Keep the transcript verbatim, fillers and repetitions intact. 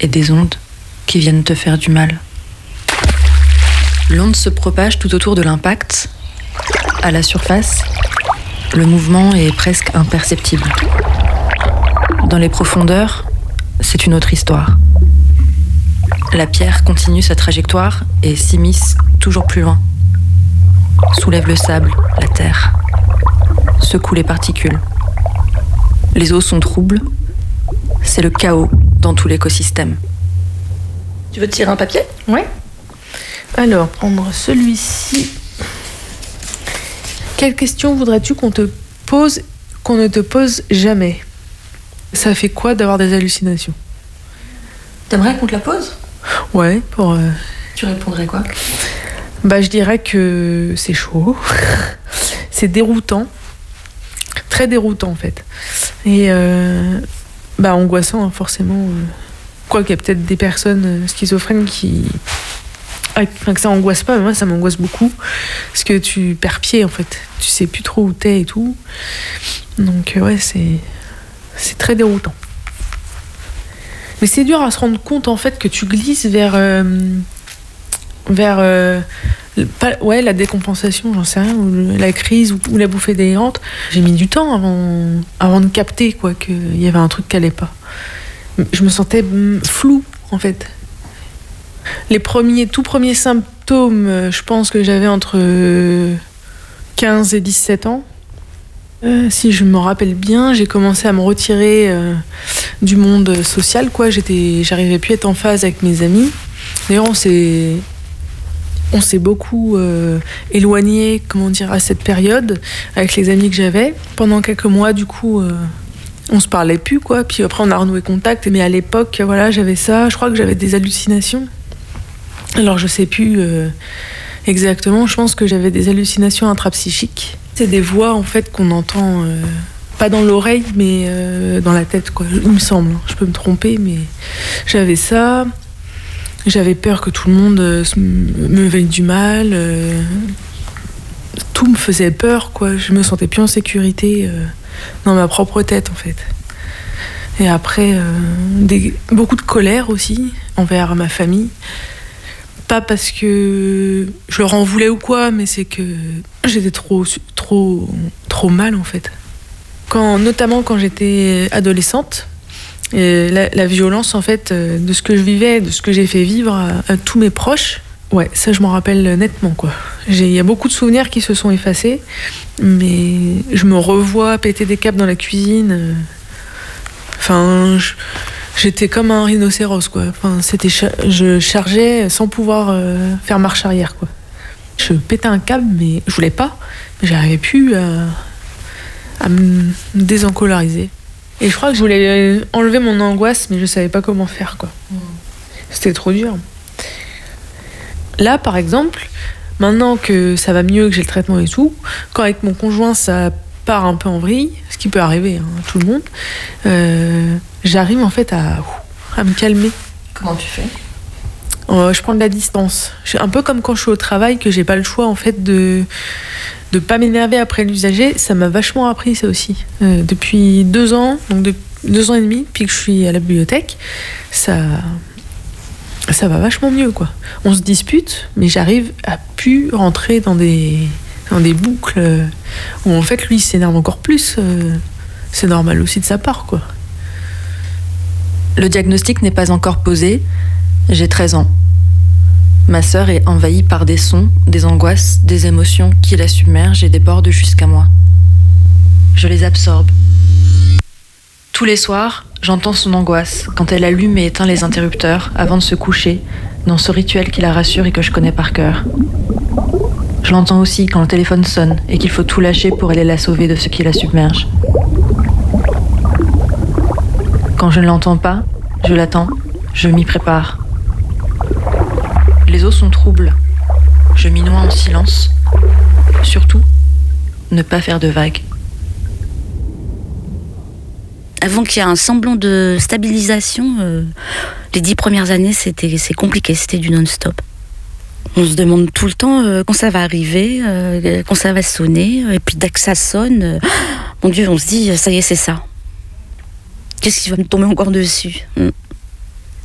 et des ondes qui viennent te faire du mal. L'onde se propage tout autour de l'impact. À la surface, le mouvement est presque imperceptible. Dans les profondeurs, c'est une autre histoire. La pierre continue sa trajectoire et s'immisce toujours plus loin. Soulève le sable, la terre. Secoue les particules. Les eaux sont troubles. C'est le chaos dans tout l'écosystème. Tu veux te tirer un papier ? Ouais. Alors, prendre celui-ci. Quelle question voudrais-tu qu'on te pose, qu'on ne te pose jamais ? Ça fait quoi d'avoir des hallucinations ? T'aimerais qu'on te la pose ? Ouais, pour... Euh... Tu répondrais quoi ? Bah, je dirais que c'est chaud. C'est déroutant. Très déroutant, en fait. Et euh... bah, angoissant, hein, forcément. Quoi qu'il y a peut-être des personnes schizophrènes qui... Enfin, que ça angoisse pas, mais moi, ça m'angoisse beaucoup. Parce que tu perds pied, en fait. Tu sais plus trop où t'es et tout. Donc, ouais, c'est... C'est très déroutant. Mais c'est dur à se rendre compte, en fait, que tu glisses vers... Euh, vers... Euh, pas, ouais, la décompensation, j'en sais rien, ou la crise, ou, ou la bouffée délirante. J'ai mis du temps avant, avant de capter, quoi, qu'il y avait un truc qui allait pas. Je me sentais floue, en fait. Les premiers, tout premiers symptômes, je pense que j'avais entre quinze et dix-sept ans. Euh, si je me rappelle bien, j'ai commencé à me retirer euh, du monde social, quoi. J'étais, j'arrivais plus à être en phase avec mes amis. D'ailleurs, on s'est, on s'est beaucoup euh, éloigné, comment dire, à cette période avec les amis que j'avais. Pendant quelques mois, du coup, euh, on se parlait plus, quoi. Puis après, on a renoué contact. Mais à l'époque, voilà, j'avais ça. Je crois que j'avais des hallucinations. Alors, je sais plus euh, exactement. Je pense que j'avais des hallucinations intrapsychiques. C'est des voix, en fait, qu'on entend, euh, pas dans l'oreille, mais euh, dans la tête, quoi. Il me semble. Je peux me tromper, mais j'avais ça. J'avais peur que tout le monde euh, me veuille du mal. Euh, tout me faisait peur, quoi. Je me sentais plus en sécurité euh, dans ma propre tête, en fait. Et après, euh, des, beaucoup de colère aussi envers ma famille. Pas parce que je leur en voulais ou quoi, mais c'est que j'étais trop, trop, trop mal, en fait. Quand, notamment quand j'étais adolescente, et la, la violence, en fait, de ce que je vivais, de ce que j'ai fait vivre à, à tous mes proches, ouais, ça, je m'en rappelle nettement, quoi. Il y a beaucoup de souvenirs qui se sont effacés, mais je me revois péter des câbles dans la cuisine. Enfin, je... J'étais comme un rhinocéros, quoi. Enfin, c'était cha- je chargeais sans pouvoir euh, faire marche arrière, quoi. Je pétais un câble, mais je voulais pas. Mais j'arrivais plus à, à me désencolariser. Et je crois que je voulais enlever mon angoisse, mais je savais pas comment faire, quoi. Mmh. C'était trop dur. Là, par exemple, maintenant que ça va mieux, que j'ai le traitement et tout, quand avec mon conjoint, ça part un peu en vrille, ce qui peut arriver hein, à tout le monde, euh, j'arrive en fait à, à me calmer. Comment tu fais ? euh, Je prends de la distance. Je, un peu comme quand je suis au travail, que j'ai pas le choix en fait de de pas m'énerver après l'usager. Ça m'a vachement appris ça aussi. Euh, depuis deux ans, donc de, deux ans et demi, depuis que je suis à la bibliothèque, ça ça va vachement mieux, quoi. On se dispute, mais j'arrive à plus rentrer dans des dans des boucles où en fait lui il s'énerve encore plus. Euh, c'est normal aussi de sa part, quoi. Le diagnostic n'est pas encore posé. J'ai treize ans. Ma sœur est envahie par des sons, des angoisses, des émotions qui la submergent et débordent jusqu'à moi. Je les absorbe. Tous les soirs, j'entends son angoisse quand elle allume et éteint les interrupteurs avant de se coucher, dans ce rituel qui la rassure et que je connais par cœur. Je l'entends aussi quand le téléphone sonne et qu'il faut tout lâcher pour aller la sauver de ce qui la submerge. Quand je ne l'entends pas, je l'attends, je m'y prépare. Les eaux sont troubles. Je m'y noie en silence. Surtout, ne pas faire de vagues. Avant qu'il y ait un semblant de stabilisation, euh, les dix premières années, c'était, c'est compliqué, c'était du non-stop. On se demande tout le temps euh, quand ça va arriver, euh, quand ça va sonner, et puis dès que ça sonne, euh, mon Dieu, on se dit, ça y est, c'est ça. Qu'est-ce qui va me tomber encore dessus ? mmh.